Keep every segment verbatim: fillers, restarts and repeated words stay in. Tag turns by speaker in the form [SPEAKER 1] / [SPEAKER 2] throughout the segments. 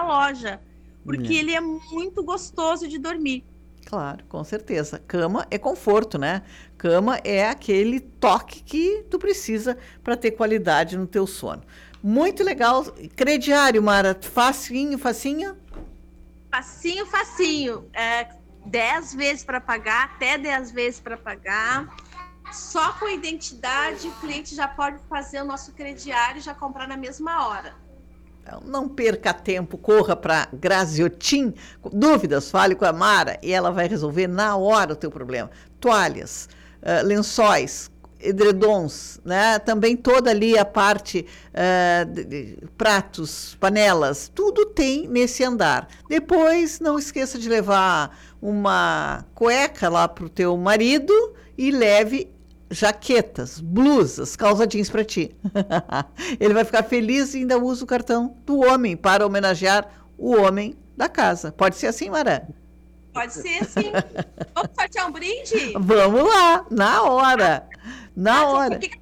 [SPEAKER 1] na loja, porque
[SPEAKER 2] É.
[SPEAKER 1] ele é muito gostoso de dormir.
[SPEAKER 2] Claro, com certeza. Cama é conforto, né? Cama é aquele toque que tu precisa para ter qualidade no teu sono. Muito legal. Crediário, Mara, facinho, facinho?
[SPEAKER 1] Facinho, facinho. É, dez vezes para pagar, até dez vezes para pagar. Só com identidade o cliente já pode fazer o nosso crediário e já comprar na mesma hora.
[SPEAKER 2] Então, não perca tempo, corra para Graziotin. Dúvidas, fale com a Mara e ela vai resolver na hora o teu problema. Toalhas, uh, lençóis, edredons, né? Também toda ali a parte uh, de, de, pratos, panelas, tudo tem nesse andar. Depois, não esqueça de levar uma cueca lá para o teu marido e leve jaquetas, blusas, calça jeans para ti. Ele vai ficar feliz e ainda usa o cartão do homem para homenagear o homem da casa. Pode ser assim, Mara?
[SPEAKER 1] Pode ser, sim. Vamos sortear um brinde?
[SPEAKER 2] Vamos lá, na hora. Na
[SPEAKER 1] Ah,
[SPEAKER 2] hora.
[SPEAKER 1] O que, que,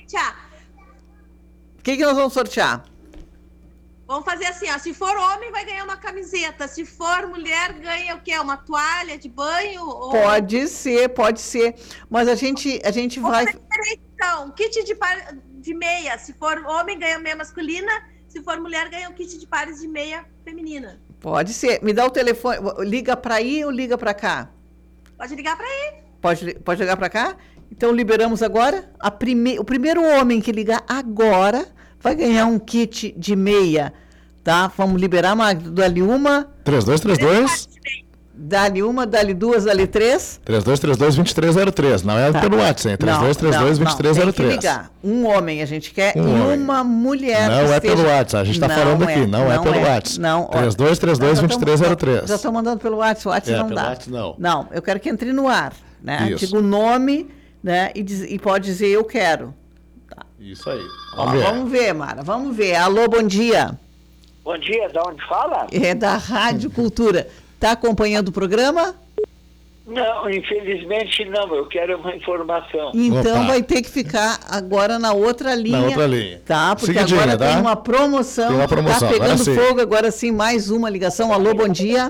[SPEAKER 2] que, que nós vamos sortear?
[SPEAKER 1] Vamos fazer assim, ó. Se for homem, vai ganhar uma camiseta. Se for mulher, ganha o quê? Uma toalha de banho? Ou...
[SPEAKER 2] Pode ser, pode ser. Mas a gente, a gente vai...
[SPEAKER 1] Então, kit de, par... de meia. Se for homem, ganha meia masculina. Se for mulher, ganha um kit de pares de meia feminina.
[SPEAKER 2] Pode ser. Me dá o telefone. Liga para aí ou liga para cá?
[SPEAKER 1] Pode ligar para aí.
[SPEAKER 2] Pode, pode ligar para cá? Então, liberamos agora. A prime... O primeiro homem que ligar agora vai ganhar um kit de meia, tá? Vamos liberar, Magda, dali uma.
[SPEAKER 3] três dois três dois.
[SPEAKER 2] Dali uma, dali duas, dali três.
[SPEAKER 3] três dois três dois, dois três zero três. Não é tá. Pelo WhatsApp, hein? três dois três dois, dois três zero três.
[SPEAKER 2] Tem que ligar. Um homem a gente quer
[SPEAKER 3] um
[SPEAKER 2] e
[SPEAKER 3] homem.
[SPEAKER 2] uma mulher.
[SPEAKER 3] Não é esteja... pelo WhatsApp, a gente está falando
[SPEAKER 2] é,
[SPEAKER 3] aqui, não, não é pelo
[SPEAKER 2] é.
[SPEAKER 3] WhatsApp.
[SPEAKER 2] Não,
[SPEAKER 3] três dois três dois, dois três zero três.
[SPEAKER 2] Já estou mandando pelo WhatsApp, o WhatsApp
[SPEAKER 3] é,
[SPEAKER 2] não
[SPEAKER 3] pelo
[SPEAKER 2] dá.
[SPEAKER 3] WhatsApp, não.
[SPEAKER 2] Não, eu quero que entre no ar, né?
[SPEAKER 3] Isso.
[SPEAKER 2] Diga o nome, né? E, diz, e pode dizer eu quero. Tá.
[SPEAKER 3] Isso aí.
[SPEAKER 2] Vamos, Ó, ver. vamos ver, Mara, vamos ver. Alô, bom dia.
[SPEAKER 4] Bom dia, de onde fala?
[SPEAKER 2] É da Rádio Cultura. Está acompanhando o programa?
[SPEAKER 4] Não, infelizmente não, eu quero uma informação.
[SPEAKER 2] Então
[SPEAKER 3] Opa.
[SPEAKER 2] vai ter que ficar agora na outra linha.
[SPEAKER 3] Na outra linha.
[SPEAKER 2] Tá, porque
[SPEAKER 3] Seguidinha,
[SPEAKER 2] agora
[SPEAKER 3] tá?
[SPEAKER 2] tem uma promoção.
[SPEAKER 3] Tem uma promoção,
[SPEAKER 2] tá pegando
[SPEAKER 3] agora sim.
[SPEAKER 2] fogo, agora sim, mais uma ligação. Alô, bom dia.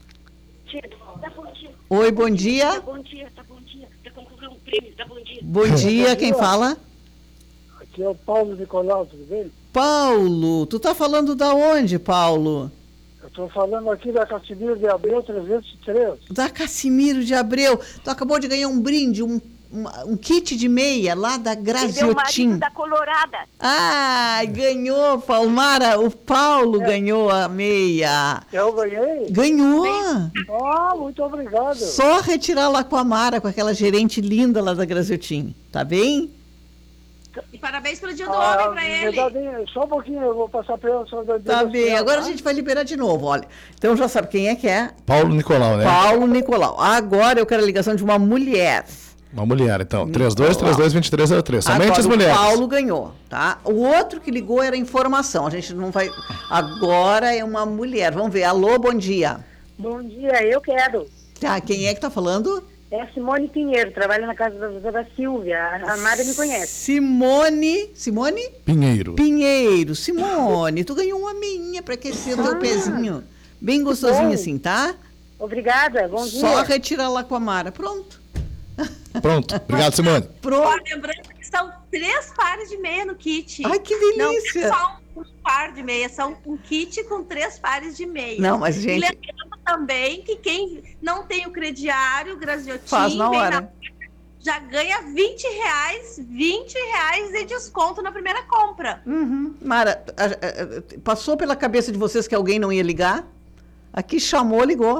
[SPEAKER 5] Tá bom dia.
[SPEAKER 2] Oi, bom dia.
[SPEAKER 5] Tá bom dia, tá bom dia. Tá concorrendo um prêmio, tá bom dia.
[SPEAKER 2] Bom dia, quem fala?
[SPEAKER 6] Aqui é o Paulo Nicolau, tudo bem?
[SPEAKER 2] Paulo, tu tá falando da onde, Paulo?
[SPEAKER 6] Eu estou falando aqui da Casimiro de Abreu trezentos e três.
[SPEAKER 2] Da Casimiro de Abreu. Tu acabou de ganhar um brinde, um, um, um kit de meia lá da Graziotin.
[SPEAKER 5] da Colorada.
[SPEAKER 2] Ah, ganhou, Paulo. Mara, o Paulo é. ganhou a meia.
[SPEAKER 6] Eu ganhei?
[SPEAKER 2] Ganhou.
[SPEAKER 6] Ah, muito obrigado.
[SPEAKER 2] Só retirar lá com a Mara, com aquela gerente linda lá da Graziotin. Tá bem?
[SPEAKER 1] E parabéns pelo dia do
[SPEAKER 6] ah,
[SPEAKER 1] homem para ele.
[SPEAKER 6] Verdade, só um pouquinho, eu vou passar para ele. Só
[SPEAKER 2] tá bem, agora tá? A gente vai liberar de novo, olha. Então já sabe quem é que é?
[SPEAKER 3] Paulo Nicolau, né?
[SPEAKER 2] Paulo Nicolau. Agora eu quero a ligação de uma mulher.
[SPEAKER 3] Uma mulher, então. três dois três dois, dois três zero três. Somente
[SPEAKER 2] agora,
[SPEAKER 3] as mulheres.
[SPEAKER 2] O Paulo ganhou, tá? O outro que ligou era informação. A gente não vai... Agora é uma mulher. Vamos ver. Alô, bom dia.
[SPEAKER 5] Bom dia, eu quero.
[SPEAKER 2] Tá, quem é que tá falando?
[SPEAKER 5] É a Simone Pinheiro, trabalha na casa da doutora Silvia. A Mara me conhece.
[SPEAKER 2] Simone... Simone?
[SPEAKER 3] Pinheiro.
[SPEAKER 2] Pinheiro. Simone, tu ganhou uma meinha para aquecer o teu ah, pezinho. Bem gostosinho assim, tá?
[SPEAKER 5] Obrigada, bom dia.
[SPEAKER 2] Só retirar lá com a Mara. Pronto.
[SPEAKER 3] Pronto. Obrigado, Simone.
[SPEAKER 1] Pronto. Lembrando que são três pares de meia no kit.
[SPEAKER 2] Ai, que delícia.
[SPEAKER 1] Não é só um par de meia, são um kit com três pares de meia.
[SPEAKER 2] Não, mas gente...
[SPEAKER 1] E lembrando também que quem não tem o crediário, Graziotin,
[SPEAKER 2] faz na hora. Na...
[SPEAKER 1] já ganha vinte reais, vinte reais de desconto na primeira compra.
[SPEAKER 2] Uhum. Mara, a, a, passou pela cabeça de vocês que alguém não ia ligar? Aqui chamou, ligou.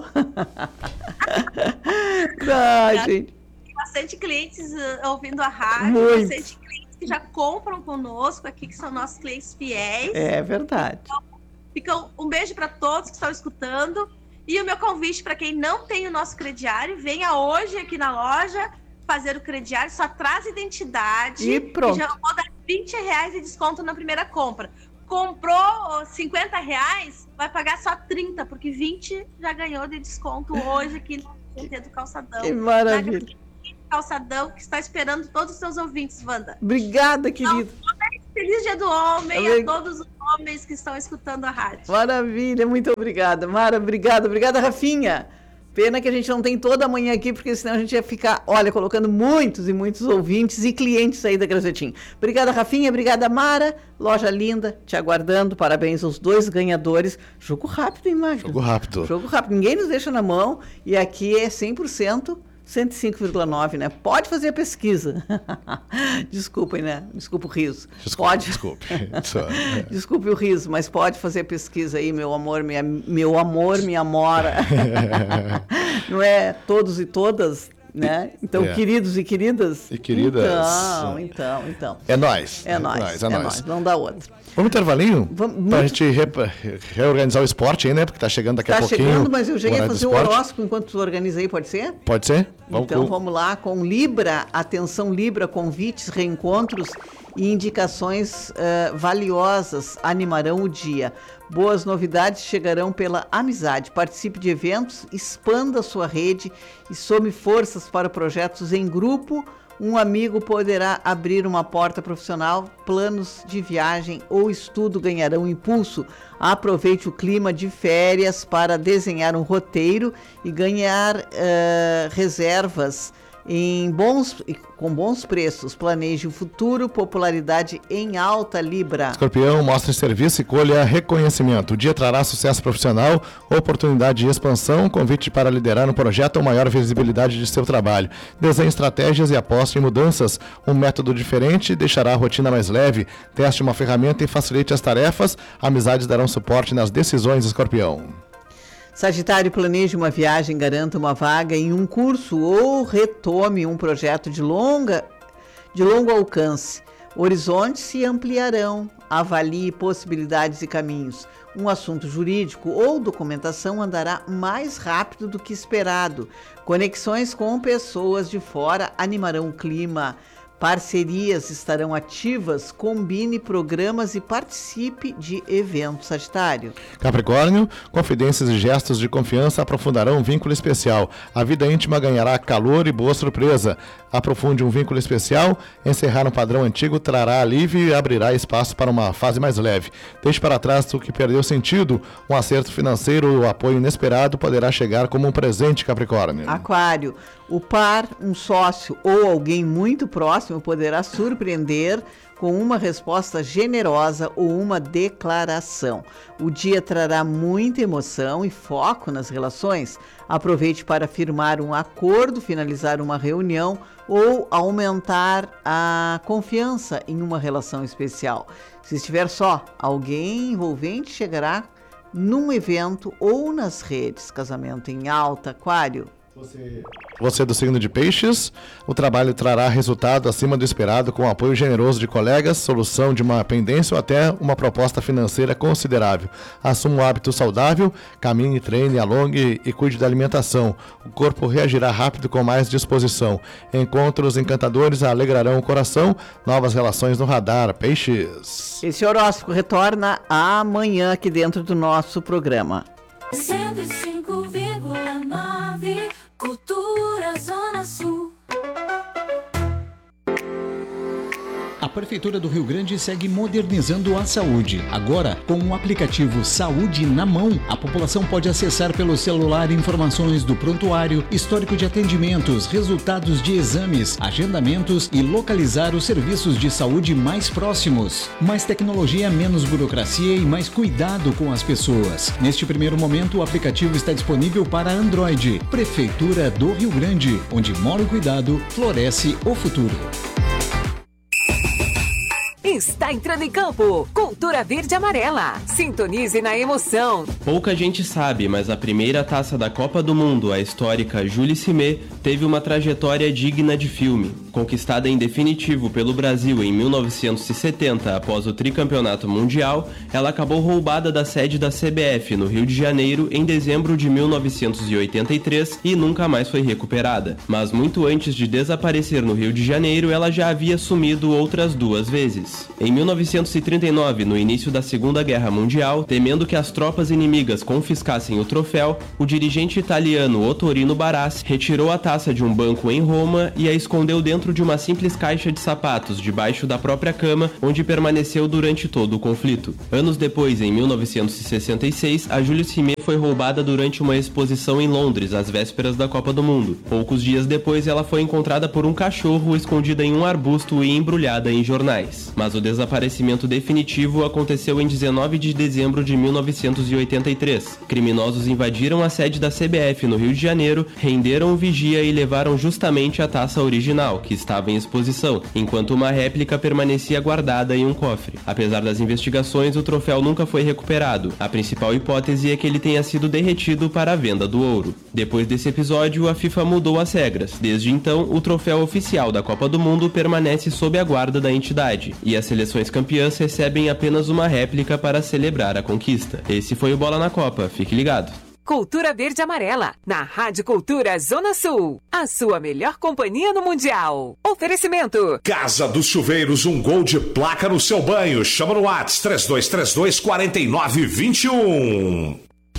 [SPEAKER 2] Ai, gente.
[SPEAKER 1] Tem bastante clientes uh, ouvindo a rádio,
[SPEAKER 2] muito.
[SPEAKER 1] Bastante clientes que já compram conosco aqui, que são nossos clientes fiéis.
[SPEAKER 2] É verdade.
[SPEAKER 1] Então, fica um beijo para todos que estão escutando. E o meu convite para quem não tem o nosso crediário, venha hoje aqui na loja fazer o crediário, só traz identidade.
[SPEAKER 2] E pronto.
[SPEAKER 1] E já vou dar vinte reais de desconto na primeira compra. Comprou cinquenta reais, vai pagar só trinta, porque vinte já ganhou de desconto hoje aqui no C T do Calçadão.
[SPEAKER 2] Que maravilha.
[SPEAKER 1] Calçadão, que está esperando todos os seus ouvintes, Wanda.
[SPEAKER 2] Obrigada, querido.
[SPEAKER 1] Então, feliz dia do homem,
[SPEAKER 2] Eu...
[SPEAKER 1] a todos os homens que estão escutando a rádio.
[SPEAKER 2] Maravilha, muito obrigada. Mara, obrigada. Obrigada, Rafinha. Pena que a gente não tem toda a manhã aqui, porque senão a gente ia ficar, olha, colocando muitos e muitos ouvintes e clientes aí da Graziotin. Obrigada, Rafinha. Obrigada, Mara. Loja linda, te aguardando. Parabéns aos dois ganhadores. Jogo rápido, hein, Magno?
[SPEAKER 3] Jogo rápido.
[SPEAKER 2] Jogo rápido. Ninguém nos deixa na mão. E aqui é cem por cento, cento e cinco vírgula nove, né? Pode fazer a pesquisa. Desculpem, né? Desculpa o riso.
[SPEAKER 3] Desculpe,
[SPEAKER 2] pode.
[SPEAKER 3] desculpe.
[SPEAKER 2] Desculpe o riso, mas pode fazer a pesquisa aí, meu amor, minha, meu amor, minha amora. Não é todos e todas, né? Então, é. queridos e queridas.
[SPEAKER 3] E queridas.
[SPEAKER 2] Então, então, então.
[SPEAKER 3] É nóis.
[SPEAKER 2] É, é nóis. nóis. É, é nóis. nóis. Não dá outra.
[SPEAKER 3] Vamos intervalinho?
[SPEAKER 2] Vamos,
[SPEAKER 3] pra gente re, reorganizar o esporte aí, né? Porque tá chegando daqui tá a pouquinho. Tá chegando,
[SPEAKER 2] mas eu já ia fazer o horóscopo enquanto tu organiza aí, pode ser?
[SPEAKER 3] Pode ser.
[SPEAKER 2] Vamos então com... vamos lá com Libra. Atenção, Libra, convites, reencontros e indicações uh, valiosas animarão o dia. Boas novidades chegarão pela amizade. Participe de eventos, expanda sua rede e some forças para projetos em grupo. Um amigo poderá abrir uma porta profissional, planos de viagem ou estudo ganharão impulso. Aproveite o clima de férias para desenhar um roteiro e ganhar uh, reservas em bons, com bons preços. Planeje o futuro, popularidade em alta, Libra.
[SPEAKER 3] Escorpião, mostre serviço e colha reconhecimento. O dia trará sucesso profissional, oportunidade de expansão, convite para liderar um projeto ou maior visibilidade de seu trabalho. Desenhe estratégias e aposte em mudanças. Um método diferente deixará a rotina mais leve. Teste uma ferramenta e facilite as tarefas. Amizades darão suporte nas decisões, Escorpião.
[SPEAKER 2] Sagitário, planeje uma viagem, garanta uma vaga em um curso ou retome um projeto de, longa, de longo alcance. Horizontes se ampliarão, avalie possibilidades e caminhos. Um assunto jurídico ou documentação andará mais rápido do que esperado. Conexões com pessoas de fora animarão o clima. Parcerias estarão ativas, combine programas e participe de eventos, Sagitário.
[SPEAKER 3] Capricórnio, confidências e gestos de confiança aprofundarão um vínculo especial. A vida íntima ganhará calor e boa surpresa. Aprofunde um vínculo especial, encerrar um padrão antigo trará alívio e abrirá espaço para uma fase mais leve. Deixe para trás o que perdeu sentido. Um acerto financeiro ou apoio inesperado poderá chegar como um presente, Capricórnio.
[SPEAKER 2] Aquário, o par, um sócio ou alguém muito próximo poderá surpreender com uma resposta generosa ou uma declaração. O dia trará muita emoção e foco nas relações. Aproveite para firmar um acordo, finalizar uma reunião ou aumentar a confiança em uma relação especial. Se estiver só, alguém envolvente chegará num evento ou nas redes. Casamento em alta, Aquário.
[SPEAKER 3] Você... Você do signo de Peixes, o trabalho trará resultado acima do esperado com apoio generoso de colegas, solução de uma pendência ou até uma proposta financeira considerável. Assuma um hábito saudável, caminhe, treine, alongue e cuide da alimentação. O corpo reagirá rápido com mais disposição. Encontros encantadores alegrarão o coração, novas relações no radar. Peixes.
[SPEAKER 2] Esse horóscopo retorna amanhã aqui dentro do nosso programa.
[SPEAKER 7] cento e cinco vírgula nove Cultura Zona Sul.
[SPEAKER 8] A Prefeitura do Rio Grande segue modernizando a saúde. Agora, com o aplicativo Saúde na Mão, a população pode acessar pelo celular informações do prontuário, histórico de atendimentos, resultados de exames, agendamentos e localizar os serviços de saúde mais próximos. Mais tecnologia, menos burocracia e mais cuidado com as pessoas. Neste primeiro momento, o aplicativo está disponível para Android. Prefeitura do Rio Grande, onde mora o cuidado, floresce o futuro.
[SPEAKER 9] Está entrando em campo, Cultura Verde e Amarela. Sintonize na emoção.
[SPEAKER 10] Pouca gente sabe, mas a primeira taça da Copa do Mundo, a histórica Julie Cimé, teve uma trajetória digna de filme. Conquistada em definitivo pelo Brasil em mil novecentos e setenta após o tricampeonato mundial, ela acabou roubada da sede da C B F no Rio de Janeiro em dezembro de mil novecentos e oitenta e três e nunca mais foi recuperada. Mas muito antes de desaparecer no Rio de Janeiro, ela já havia sumido outras duas vezes. depois. Em mil novecentos e trinta e nove, no início da Segunda Guerra Mundial, temendo que as tropas inimigas confiscassem o troféu, o dirigente italiano Ottorino Barassi retirou a taça de um banco em Roma e a escondeu dentro de uma simples caixa de sapatos debaixo da própria cama, onde permaneceu durante todo o conflito. Anos depois, em mil novecentos e sessenta e seis, a Julius Rimet foi roubada durante uma exposição em Londres, às vésperas da Copa do Mundo. Poucos dias depois, ela foi encontrada por um cachorro escondida em um arbusto e embrulhada em jornais. Mas o desaparecimento definitivo aconteceu em dezenove de dezembro de mil novecentos e oitenta e três. Criminosos invadiram a sede da C B F no Rio de Janeiro, renderam o vigia e levaram justamente a taça original, que estava em exposição, enquanto uma réplica permanecia guardada em um cofre. Apesar das investigações, o troféu nunca foi recuperado. A principal hipótese é que ele tenha sido derretido para a venda do ouro. Depois desse episódio, a FIFA mudou as regras. Desde então, o troféu oficial da Copa do Mundo permanece sob a guarda da entidade, e as seleções campeãs recebem apenas uma réplica para celebrar a conquista. Esse foi o Bola na Copa. Fique ligado.
[SPEAKER 9] Cultura Verde e Amarela, na Rádio Cultura Zona Sul. A sua melhor companhia no Mundial. Oferecimento.
[SPEAKER 11] Casa dos Chuveiros, um gol de placa no seu banho. Chama no WhatsApp três dois três dois, quatro nove dois um.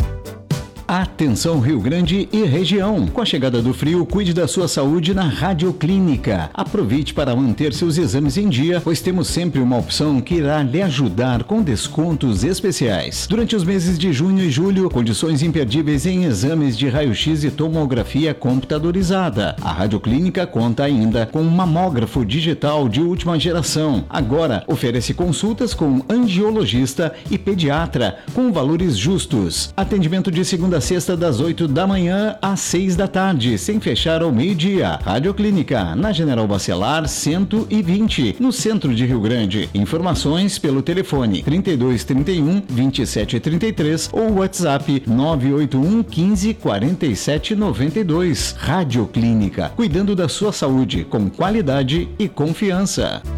[SPEAKER 8] Atenção Rio Grande e região. Com a chegada do frio, cuide da sua saúde na Radioclínica. Aproveite para manter seus exames em dia, pois temos sempre uma opção que irá lhe ajudar com descontos especiais. Durante os meses de junho e julho, condições imperdíveis em exames de raio-x e tomografia computadorizada. A Radioclínica conta ainda com um mamógrafo digital de última geração. Agora, oferece consultas com angiologista e pediatra com valores justos. Atendimento de segunda a sexta das oito da manhã às seis da tarde, sem fechar ao meio-dia. Radioclínica, na General Bacelar cento e vinte, no centro de Rio Grande. Informações pelo telefone trinta e dois, trinta e um, vinte e sete, trinta e três ou WhatsApp nove oito um, quinze, quarenta e sete, noventa e dois. Radioclínica, cuidando da sua saúde com qualidade e confiança.